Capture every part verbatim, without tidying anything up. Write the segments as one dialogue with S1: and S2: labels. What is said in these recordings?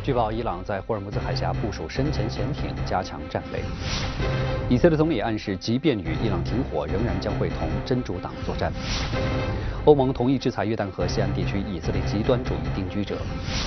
S1: 据报，伊朗在霍尔木兹海峡部署深潜潜艇，加强战备。以色列总理暗示，即便与伊朗停火，仍然将会同真主党作战。欧盟同意制裁约旦河西岸地区以色列极端主义定居者。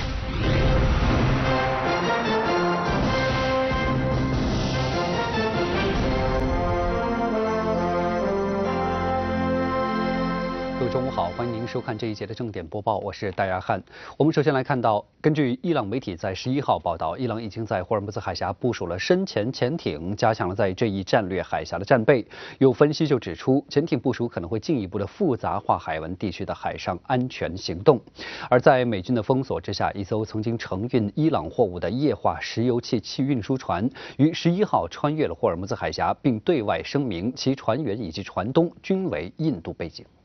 S1: 各位中午好，欢迎您收看这一节的正点播报，我是戴亚汉。我们首先来看到，根据伊朗媒体在十一号报道，伊朗已经在霍尔木兹海峡部署了深潜潜艇，加强了在这一战略海峡的战备。有分析就指出，潜艇部署可能会进一步的复杂化海湾地区的海上安全行动。而在美军的封锁之下，一艘曾经承运伊朗货物的液化石油气气运输船于十一号穿越了霍尔木兹海峡，并对外声明其船员以及船东均为印度背景。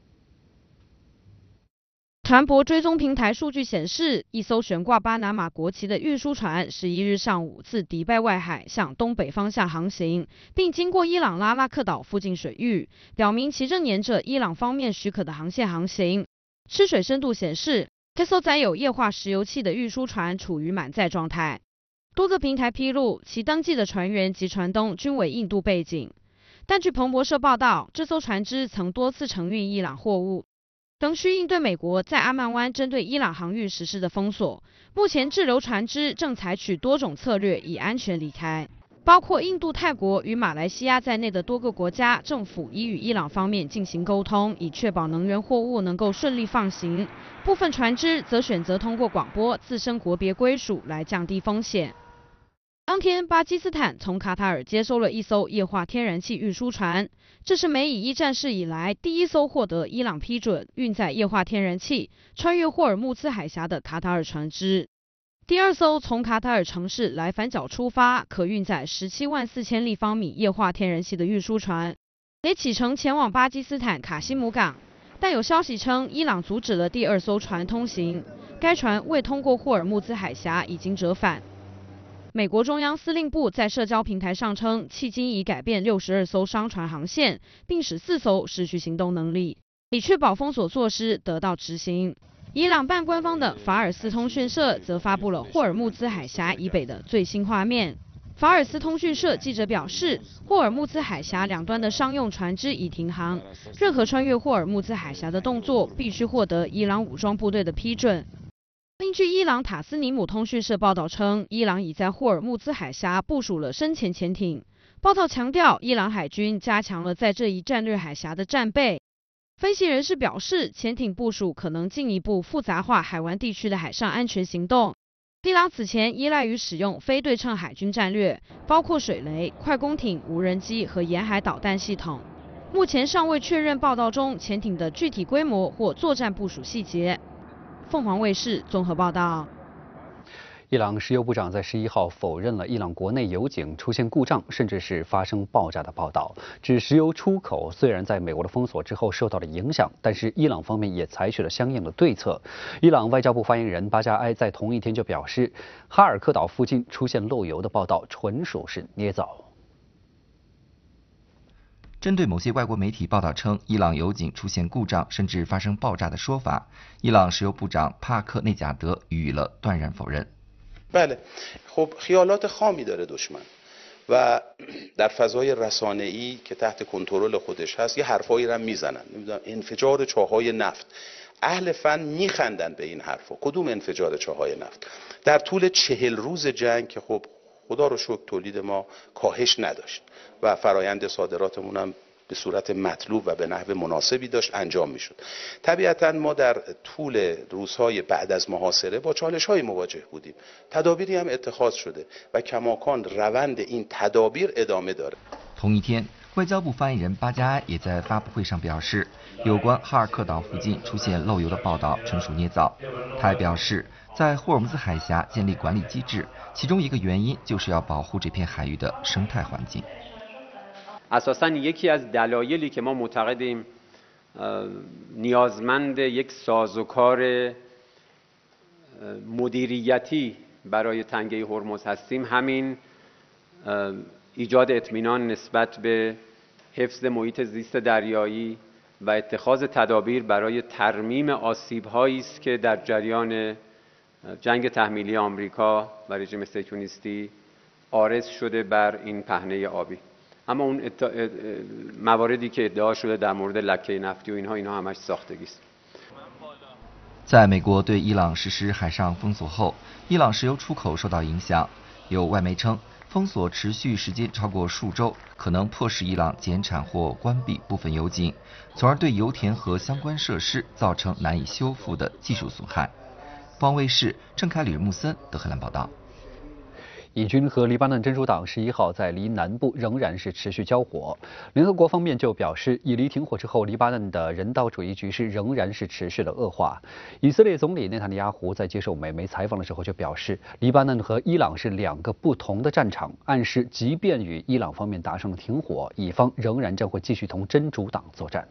S2: 船舶追踪平台数据显示，一艘悬挂巴拿马国旗的运输船十一日上午自迪拜外海向东北方向航行，并经过伊朗拉拉克岛附近水域，表明其正沿着伊朗方面许可的航线航行。吃水深度显示，这艘载有液化石油气的运输船处于满载状态。多个平台披露，其登记的船员及船东均为印度背景。但据彭博社报道，这艘船只曾多次承运伊朗货物。仍需应对美国在阿曼湾针对伊朗航运实施的封锁。目前滞留船只正采取多种策略以安全离开，包括印度、泰国与马来西亚在内的多个国家政府已与伊朗方面进行沟通，以确保能源货物能够顺利放行。部分船只则选择通过广播自身国别归属来降低风险。当天，巴基斯坦从卡塔尔接收了一艘液化天然气运输船，这是美以一战事以来第一艘获得伊朗批准运载液化天然气穿越霍尔木兹海峡的卡塔尔船只。第二艘从卡塔尔城市莱凡角出发，可运载十七万四千立方米液化天然气的运输船，也启程前往巴基斯坦卡西姆港。但有消息称，伊朗阻止了第二艘船通行，该船未通过霍尔木兹海峡，已经折返。美国中央司令部在社交平台上称，迄今已改变六十二艘商船航线，并使四艘失去行动能力，以确保封锁措施得到执行。伊朗半官方的法尔斯通讯社则发布了霍尔木兹海峡以北的最新画面。法尔斯通讯社记者表示，霍尔木兹海峡两端的商用船只已停航，任何穿越霍尔木兹海峡的动作必须获得伊朗武装部队的批准。另据伊朗塔斯尼姆通讯社报道称，伊朗已在霍尔木兹海峡部署了深潜潜艇。报道强调，伊朗海军加强了在这一战略海峡的战备。分析人士表示，潜艇部署可能进一步复杂化海湾地区的海上安全行动。伊朗此前依赖于使用非对称海军战略，包括水雷、快攻艇、无人机和沿海导弹系统。目前尚未确认报道中潜艇的具体规模或作战部署细节。凤凰卫视综合报道。
S1: 伊朗石油部长在十一号否认了伊朗国内油井出现故障，甚至是发生爆炸的报道，指石油出口虽然在美国的封锁之后受到了影响，但是伊朗方面也采取了相应的对策。伊朗外交部发言人巴加埃在同一天就表示，哈尔科岛附近出现漏油的报道纯属是捏造。
S3: 针对某些外国媒体报道称伊朗油井出现故障甚至发生爆炸的说法，伊朗石油部长帕克内贾德予以了断然否认。
S4: بله خب خیالات خامی داره دشمن و در فضای رسانه‌ای که تحت کنترل خودش هست یه حرفایی رو میزنن نمیدونم انفجار چاهای نفت اهل فن میخندن به این حرفا کدوم انفجار چاهای نفت در طول چهل روز جنگ که خب خدا رو شکر تولید ما کاهش نداشت و فرایند صادراتمون هم به صورت مطلوب و به نحو مناسبی داشت انجام میشد. طبیعتا ما در طول روزهای بعد از محاصره با چالش‌های مواجه بودیم. تدابیری هم اتخاذ شده و کماکان روند این تدابیر ادامه داره.
S3: 同一天，外交部发言人巴加埃也在发布会上表示，有关哈尔克岛附近出现漏油的报道纯属捏造。他还表示，在霍尔木兹海峡建立管理机制，其中一个原因就是要保护这片海域的生态环境。
S5: اساساً یکی از دلایلی که ما معتقدیم نیازمند یک سازوکار مدیریتی برای تنگه هرمز هستیم همین ایجاد اطمینان نسبت به حفظ محیط زیست دریایی و اتخاذ تدابیر برای ترمیم آسیب‌هایی است که در جریان جنگ تحمیلی آمریکا و رژیم سکونیستی عارض شده بر این پهنه آبی. اما اون مواردی که ادعا شده در مورد لکه نفتی و اینها اینها همش ساختگی است.
S3: 在美国对伊朗实施海上封锁后，伊朗石油出口受到影响。有外媒称，封锁持续时间超过数周，可能迫使伊朗减产或关闭部分油井，从而对油田和相关设施造成难以修复的技术损害。方卫视郑凯吕穆森德黑兰报道。
S1: 以军和黎巴嫩真主党十一号在黎南部仍然是持续交火。联合国方面就表示，以黎停火之后，黎巴嫩的人道主义局势仍然是持续的恶化。以色列总理内塔尼亚胡在接受美媒采访的时候就表示，黎巴嫩和伊朗是两个不同的战场，暗示即便与伊朗方面达成了停火，以方仍然将会继续同真主党作战。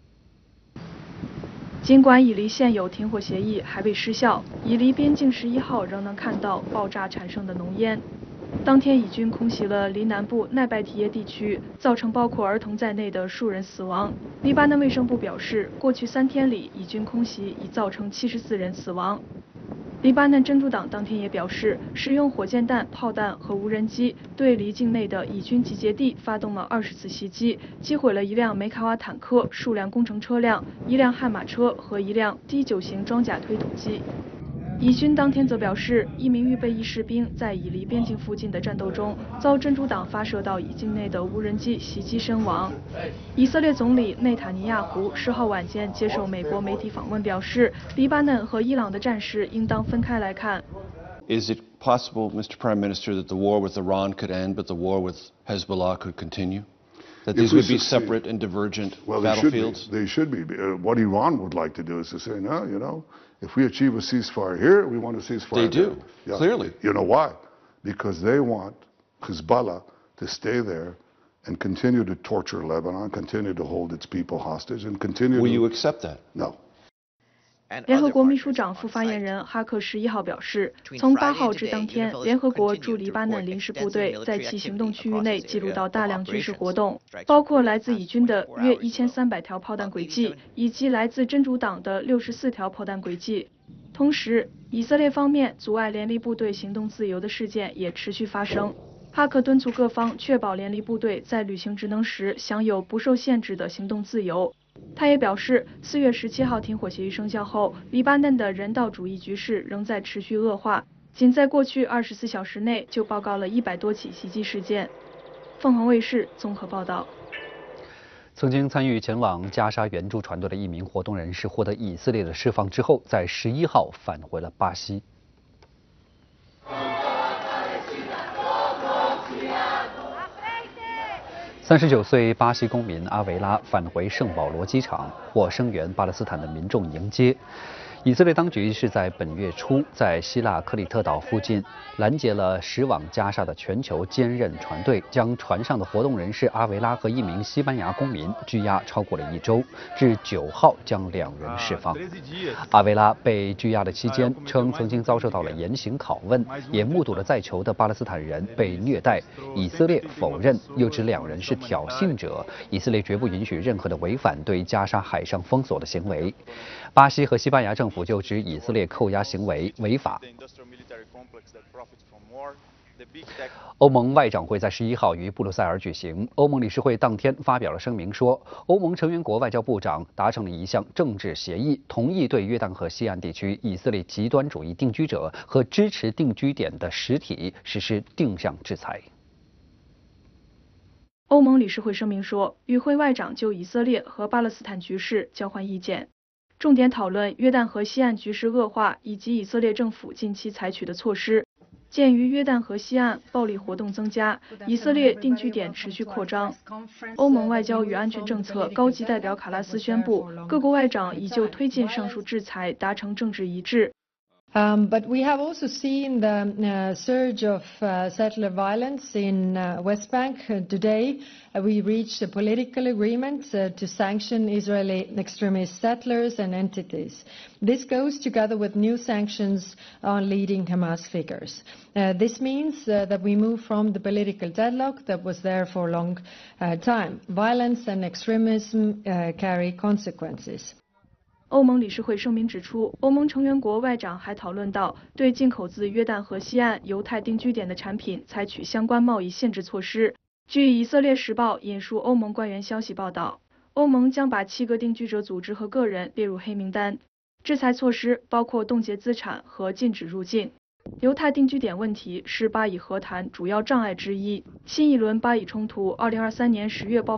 S6: 尽管以黎现有停火协议还未失效，以黎边境十一号仍能看到爆炸产生的浓烟。当天，以军空袭了黎南部奈拜提耶地区，造成包括儿童在内的数人死亡。黎巴嫩卫生部表示，过去三天里，以军空袭已造成七十四人死亡。黎巴嫩真主党当天也表示，使用火箭弹、炮弹和无人机对黎境内的以军集结地发动了二十次袭击，击毁了一辆梅卡瓦坦克、数辆工程车辆、一辆悍马车和一辆 D 九型装甲推土机。以军当天则表示，一名预备役士兵在以黎边境附近的战斗中遭真主党发射到以境内的无人机袭击身亡。以色列总理内塔尼亚胡十号晚间接受美国媒体访问表示，黎巴嫩和伊朗的战事应当分开来看。
S7: Is it possible, Mister Prime Minister, that the war with Iran could end, but the war with Hezbollah could continue? That these would be separate and divergent
S8: well,
S7: battlefields?
S8: They should be. They should be. Uh, what Iran would like to do is to say, no, you know, if we achieve a ceasefire here, we want a ceasefire
S7: They
S8: there.
S7: do, yeah. Clearly.
S8: You know why? Because they want Hezbollah to stay there and continue to torture Lebanon, continue to hold its people hostage, and continue
S7: Will
S8: to...
S7: you accept that?
S8: No.
S6: 联合国秘书长副发言人哈克十一号表示，从八号至当天，联合国驻黎巴嫩临时部队在其行动区域内记录到大量军事活动，包括来自以军的约一千三百条炮弹轨迹，以及来自真主党的六十四条炮弹轨迹。同时，以色列方面阻碍联黎部队行动自由的事件也持续发生。哈克敦促各方确保联黎部队在履行职能时享有不受限制的行动自由。他也表示，四月十七号停火协议生效后，黎巴嫩的人道主义局势仍在持续恶化，仅在过去二十四小时内就报告了一百多起袭击事件。凤凰卫视综合报道。
S1: 曾经参与前往加沙援助船队的一名活动人士获得以色列的释放之后，在十一号返回了巴西。三十九岁巴西公民阿维拉返回圣保罗机场，获声援巴勒斯坦的民众迎接。以色列当局是在本月初在希腊克里特岛附近拦截了驶往加沙的全球坚韧船队，将船上的活动人士阿维拉和一名西班牙公民拘押超过了一周，至九号将两人释放。阿维拉被拘押的期间称，曾经遭受到了严刑拷问，也目睹了在囚的巴勒斯坦人被虐待。以色列否认，又指两人是挑衅者，以色列绝不允许任何的违反对加沙海上封锁的行为。巴西和西班牙政府就指以色列扣押行为违法。欧盟外长会在十一号于布鲁塞尔举行。欧盟理事会当天发表了声明说，欧盟成员国外交部长达成了一项政治协议，同意对约旦河西岸地区以色列极端主义定居者和支持定居点的实体实施定向制裁。
S6: 欧盟理事会声明说，与会外长就以色列和巴勒斯坦局势交换意见，重点讨论约旦河西岸局势恶化以及以色列政府近期采取的措施。鉴于约旦河西岸暴力活动增加，以色列定居点持续扩张，欧盟外交与安全政策高级代表卡拉斯宣布，各国外长已就推进上述制裁达成政治一致。
S9: Um, but we have also seen the uh, surge of uh, settler violence in uh, West Bank uh, today. Uh, we reached a political agreement uh, to sanction Israeli extremist settlers and entities. This goes together with new sanctions on leading Hamas figures. Uh, this means uh, that we move from the political deadlock that was there for a long uh, time. Violence and extremism uh, carry consequences.
S6: 欧盟理事会声明指出，欧盟成员国外长还讨论到对进口自约旦河西岸犹太定居点的产品采取相关贸易限制措施。据以色列时报引述欧盟官员消息报道，欧盟将把七个定居者组织和个人列入黑名单。制裁措施包括冻结资产和禁止入境。犹太定居点问题是巴以和谈主要障碍之一。新一轮巴以冲突二零二三年十月爆发。